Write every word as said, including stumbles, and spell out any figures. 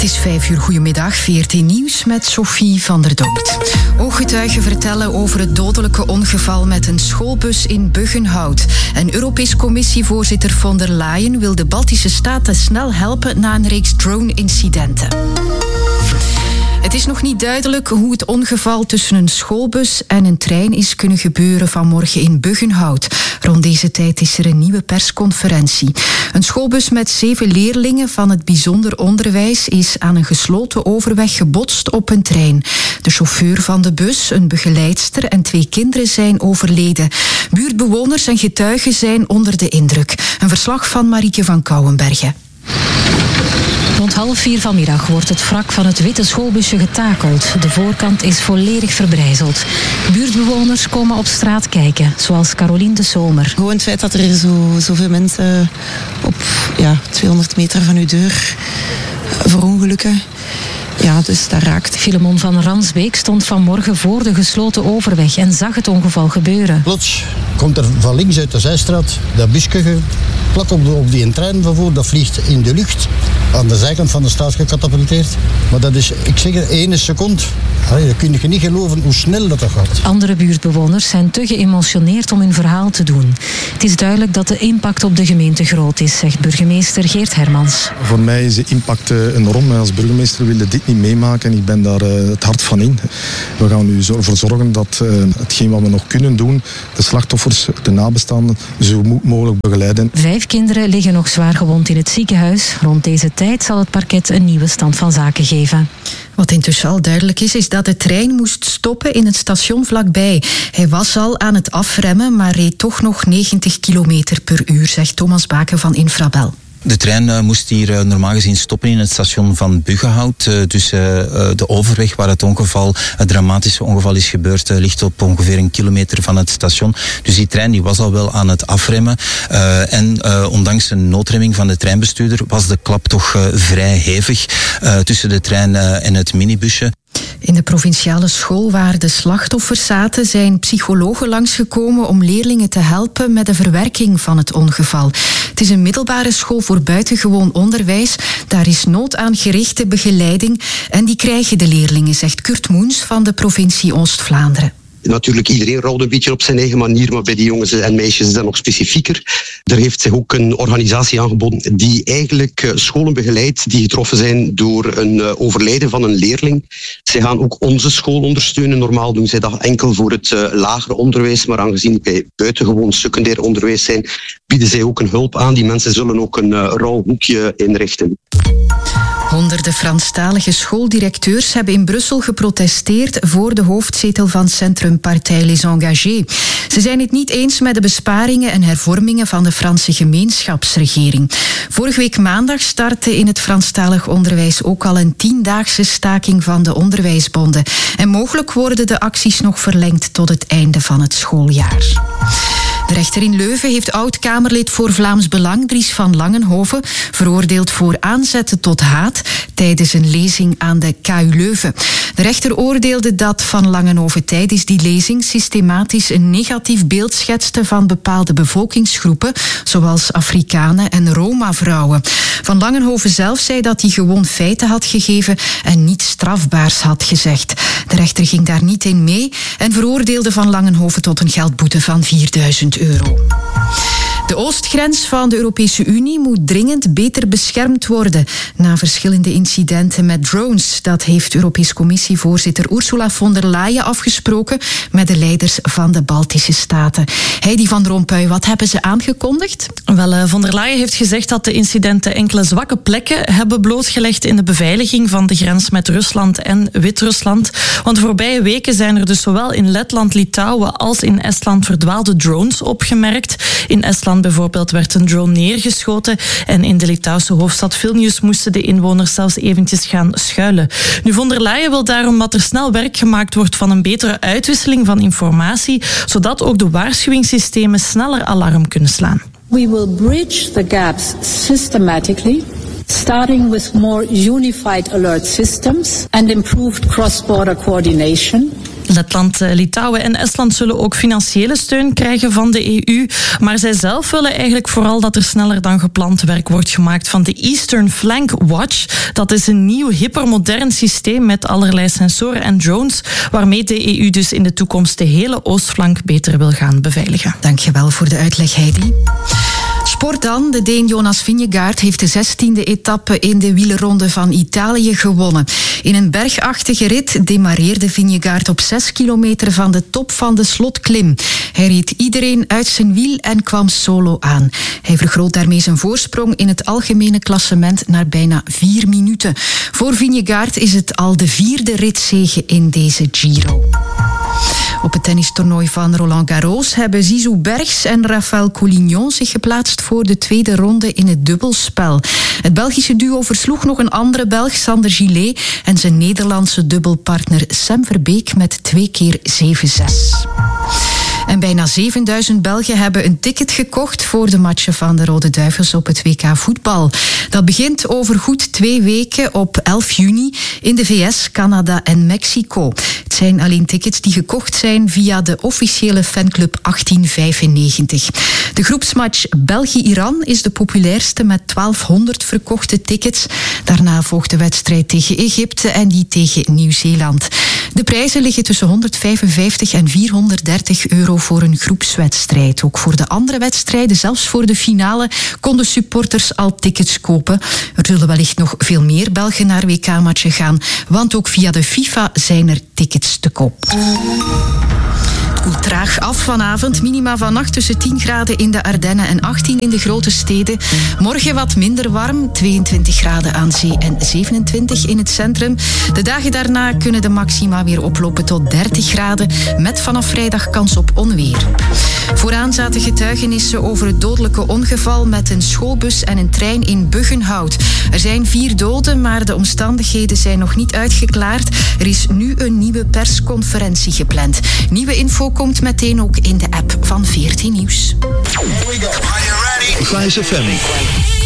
is vijf uur, goedemiddag, V R T Nieuws met Sophie van der Dood. Ooggetuigen vertellen over het dodelijke ongeval met een schoolbus in Buggenhout. En Europees Commissievoorzitter von der Leyen wil de Baltische Staten snel helpen na een reeks drone-incidenten. Het is nog niet duidelijk hoe het ongeval tussen een schoolbus en een trein is kunnen gebeuren vanmorgen in Buggenhout. Rond deze tijd is er een nieuwe persconferentie. Een schoolbus met zeven leerlingen van het bijzonder onderwijs is aan een gesloten overweg gebotst op een trein. De chauffeur van de bus, een begeleidster en twee kinderen zijn overleden. Buurtbewoners en getuigen zijn onder de indruk. Een verslag van Marieke van Kouwenbergen. Rond half vier vanmiddag wordt het wrak van het witte schoolbusje getakeld. De voorkant is volledig verbrijzeld. Buurtbewoners komen op straat kijken, zoals Caroline de Zomer. Gewoon het feit dat er zo, zoveel mensen op ja, tweehonderd meter van uw deur verongelukken. Ja, dus dat raakt. Filemon van Ransbeek stond vanmorgen voor de gesloten overweg en zag het ongeval gebeuren. Plots komt er van links uit de zijstraat dat busje plat op, de, op die trein van voor. Dat vliegt in de lucht, aan de zijkant van de straat gecatapulteerd. Maar dat is, ik zeg er, één seconde. Allee, dan kun je niet geloven hoe snel dat, dat gaat. Andere buurtbewoners zijn te geëmotioneerd om hun verhaal te doen. Het is duidelijk dat de impact op de gemeente groot is, zegt burgemeester Geert Hermans. Voor mij is de impact enorm. Als burgemeester wilde dit niet meemaken. Ik ben daar uh, het hart van in. We gaan nu ervoor zorgen dat uh, hetgeen wat we nog kunnen doen, de slachtoffers, de nabestaanden, zo goed mogelijk begeleiden. Vijf kinderen liggen nog zwaar gewond in het ziekenhuis. Rond deze tijd zal het parket een nieuwe stand van zaken geven. Wat intussen al duidelijk is, is dat de trein moest stoppen in het station vlakbij. Hij was al aan het afremmen, maar reed toch nog negentig kilometer per uur, zegt Thomas Baken van Infrabel. De trein uh, moest hier uh, normaal gezien stoppen in het station van Buggenhout. Uh, dus uh, de overweg waar het ongeval, het dramatische ongeval is gebeurd, uh, ligt op ongeveer een kilometer van het station. Dus die trein die was al wel aan het afremmen. Uh, en uh, ondanks een noodremming van de treinbestuurder was de klap toch uh, vrij hevig uh, tussen de trein uh, en het minibusje. In de provinciale school waar de slachtoffers zaten zijn psychologen langsgekomen om leerlingen te helpen met de verwerking van het ongeval. Het is een middelbare school voor buitengewoon onderwijs. Daar is nood aan gerichte begeleiding en die krijgen de leerlingen, zegt Kurt Moens van de provincie Oost-Vlaanderen. Natuurlijk, iedereen rouwt een beetje op zijn eigen manier, maar bij die jongens en meisjes is dat nog specifieker. Er heeft zich ook een organisatie aangeboden die eigenlijk scholen begeleidt die getroffen zijn door een overlijden van een leerling. Zij gaan ook onze school ondersteunen. Normaal doen zij dat enkel voor het lager onderwijs, maar aangezien wij buitengewoon secundair onderwijs zijn, bieden zij ook een hulp aan. Die mensen zullen ook een rouwhoekje inrichten. Honderden Franstalige schooldirecteurs hebben in Brussel geprotesteerd voor de hoofdzetel van Centrumpartij Les Engagés. Ze zijn het niet eens met de besparingen en hervormingen van de Franse gemeenschapsregering. Vorige week maandag startte in het Franstalig onderwijs ook al een tiendaagse staking van de onderwijsbonden. En mogelijk worden de acties nog verlengd tot het einde van het schooljaar. De rechter in Leuven heeft oud-Kamerlid voor Vlaams Belang Dries van Langenhoven veroordeeld voor aanzetten tot haat tijdens een lezing aan de K U Leuven. De rechter oordeelde dat Van Langenhoven tijdens die lezing systematisch een negatief beeld schetste van bepaalde bevolkingsgroepen, zoals Afrikanen en Roma-vrouwen. Van Langenhoven zelf zei dat hij gewoon feiten had gegeven en niets strafbaars had gezegd. De rechter ging daar niet in mee en veroordeelde Van Langenhoven tot een geldboete van vierduizend euro. De oostgrens van de Europese Unie moet dringend beter beschermd worden na verschillende incidenten met drones. Dat heeft Europees Commissievoorzitter Ursula von der Leyen afgesproken met de leiders van de Baltische Staten. Heidi van Rompuy, wat hebben ze aangekondigd? Wel, von der Leyen heeft gezegd dat de incidenten enkele zwakke plekken hebben blootgelegd in de beveiliging van de grens met Rusland en Wit-Rusland. Want de voorbije weken zijn er dus zowel in Letland, Litouwen als in Estland verdwaalde drones opgemerkt. In Estland bijvoorbeeld werd een drone neergeschoten en in de Litouwse hoofdstad Vilnius moesten de inwoners zelfs eventjes gaan schuilen. Nu, von der Leyen wil daarom dat er snel werk gemaakt wordt van een betere uitwisseling van informatie, zodat ook de waarschuwingssystemen sneller alarm kunnen slaan. We will bridge the gaps systematically, starting with more unified alert systems and improved cross-border coordination. Letland, Litouwen en Estland zullen ook financiële steun krijgen van de E U. Maar zij zelf willen eigenlijk vooral dat er sneller dan gepland werk wordt gemaakt van de Eastern Flank Watch. Dat is een nieuw, hypermodern systeem met allerlei sensoren en drones, waarmee de E U dus in de toekomst de hele oostflank beter wil gaan beveiligen. Dankjewel voor de uitleg, Heidi. Sport dan. De Deen Jonas Vingegaard heeft de zestiende etappe in de wielerronde van Italië gewonnen. In een bergachtige rit demareerde Vingegaard op zes kilometer van de top van de slotklim. Hij reed iedereen uit zijn wiel en kwam solo aan. Hij vergroot daarmee zijn voorsprong in het algemene klassement naar bijna vier minuten. Voor Vingegaard is het al de vierde ritzege in deze Giro. Op het tennistoernooi van Roland Garros hebben Zizou Bergs en Rafael Collignon zich geplaatst voor de tweede ronde in het dubbelspel. Het Belgische duo versloeg nog een andere Belg, Sander Gillet, en zijn Nederlandse dubbelpartner Sam Verbeek met twee keer zeven zes. En bijna zevenduizend Belgen hebben een ticket gekocht voor de matchen van de Rode Duivels op het W K voetbal. Dat begint over goed twee weken op elf juni in de V S, Canada en Mexico. Het zijn alleen tickets die gekocht zijn via de officiële fanclub achttien vijfennegentig. De groepsmatch België-Iran is de populairste met twaalfhonderd verkochte tickets. Daarna volgt de wedstrijd tegen Egypte en die tegen Nieuw-Zeeland. De prijzen liggen tussen honderdvijfenvijftig en vierhonderddertig euro voor een groepswedstrijd. Ook voor de andere wedstrijden, zelfs voor de finale, konden supporters al tickets kopen. Er zullen wellicht nog veel meer Belgen naar W K-matchen gaan, want ook via de FIFA zijn er tickets te koop. Het koelt traag af vanavond. Minima vannacht tussen tien graden in de Ardennen en achttien in de grote steden. Morgen wat minder warm, tweeëntwintig graden aan zee en zevenentwintig in het centrum. De dagen daarna kunnen de maxima weer oplopen tot dertig graden, met vanaf vrijdag kans op onweer. Vooraan zaten getuigenissen over het dodelijke ongeval met een schoolbus en een trein in Buggenhout. Er zijn vier doden, maar de omstandigheden zijn nog niet uitgeklaard. Er is nu een nieuwe persconferentie gepland. Nieuwe info komt meteen ook in de app van veertien Nieuws. Here we go. Are you ready? Vice F M.